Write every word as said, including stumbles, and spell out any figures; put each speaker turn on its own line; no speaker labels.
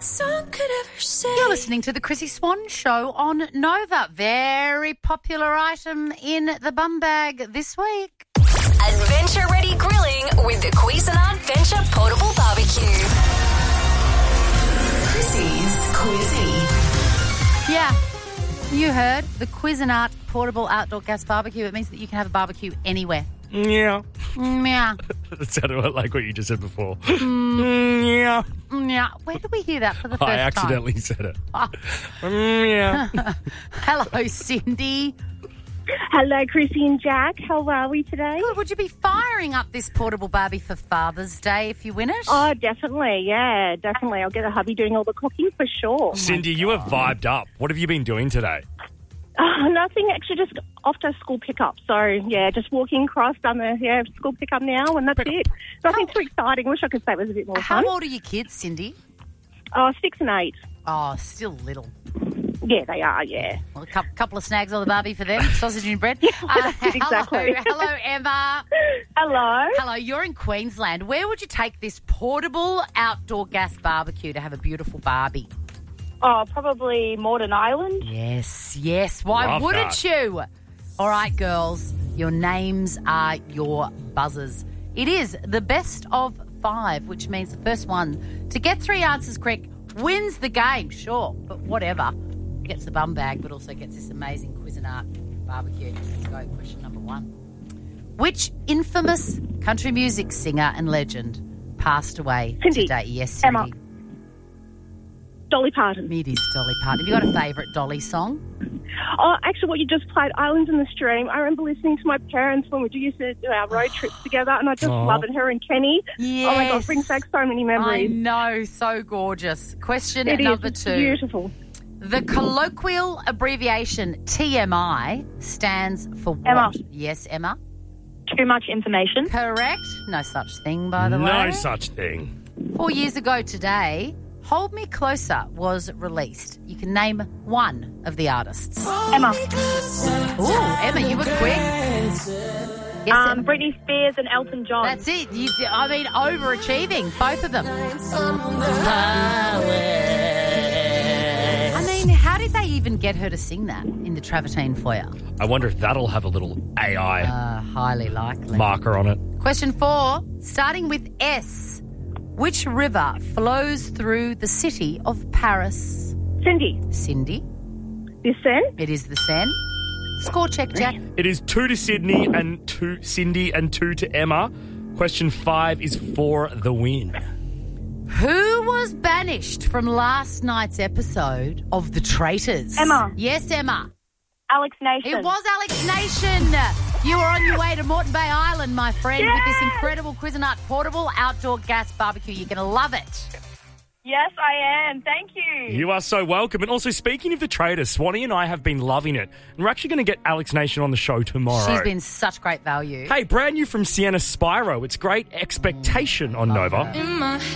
song could ever say.
You're listening to the Chrissy Swan Show on Nova. Very popular item in the bum bag this week.
Adventure-ready grilling with the Cuisinart Venture Portable Barbecue. Chrissy's Quizzy.
Yeah, you heard the Cuisinart Portable Outdoor Gas Barbecue. It means that you can have a barbecue anywhere.
Yeah.
Yeah.
That sounded like what you just said before. Mm. Yeah.
Yeah. Where did we hear that for the first
I
time?
accidentally said it.
Oh.
Mm, yeah.
Hello, Cindy.
Hello, Chrissy and Jack. How are we today?
Good. Would you be firing up this portable barbie for Father's Day if you win it?
Oh, definitely. Yeah, definitely. I'll get a hubby doing all the cooking for sure.
Cindy, you have vibed up. What have you been doing today?
Uh, nothing. Actually, just off to school pickup. So, yeah, just walking across, done the yeah, school pickup now, and that's
Pick
it. Nothing too exciting. Wish I could say it was a bit more
How
fun.
old are your kids, Cindy?
Oh, six and eight.
Oh, still little.
Yeah, they are, yeah.
Well, a couple, couple of snags on the barbie for them. Sausage and bread.
Yeah,
Uh,
exactly.
Hello, hello, Emma.
Hello.
Hello, you're in Queensland. Where would you take this portable outdoor gas barbecue to have a beautiful barbie?
Oh, probably Morden Island.
Yes, yes. Why
Love
wouldn't
that.
you? All right, girls, your names are your buzzers. It is the best of five, which means the first one to get three answers correct wins the game, sure, but whatever. Gets the bum bag, but also gets this amazing Cuisinart barbecue. Let's go. Question number one. Which infamous country music singer and legend passed away
Cindy.
today? Yes, Cindy.
Emma. Dolly Parton.
It is Dolly Parton. Have you got a favourite Dolly song?
Oh, actually, what you just played, Islands in the Stream, I remember listening to my parents when we used to do our road trips together, and I just
Aw.
loved it, her and Kenny.
Yes.
Oh, my God, brings back so many
I
memories.
know, so gorgeous. Question
It is.
number
It's
two.
beautiful.
The colloquial abbreviation T M I stands for what?
Emma.
Yes, Emma.
Too much information.
Correct. No such thing, by the
No
way.
such thing.
Four years ago today, Hold Me Closer was released. You can name one of the artists.
Emma.
Ooh, Emma, you were quick. Yes,
Um,
Emma.
Britney Spears and Elton John.
That's it. You, I mean, overachieving, both of them. I mean, how did they even get her to sing that in the Travertine foyer?
I wonder if that'll have a little A I
Uh, highly likely.
marker on it.
Question four, starting with S. Which river flows through the city of Paris?
Cindy.
Cindy.
The Seine.
It is the Seine. Score check, Jack.
It is two to Sydney and two Cindy and two to Emma. Question five is for the win.
Who was banished from last night's episode of The Traitors?
Emma.
Yes, Emma.
Alex Nation.
It was Alex Nation. You were on your way to Moreton Bay Island, my friend, with this incredible Cuisinart portable outdoor gas barbecue. You're going to love it.
Yes, I am. Thank you.
You are so welcome. And also, speaking of the traders, Swanee and I have been loving it. And we're actually going to get Alex Nation on the show tomorrow.
She's been such great value.
Hey, brand new from Sienna Spyro. It's Great Expectation on Nova.
In my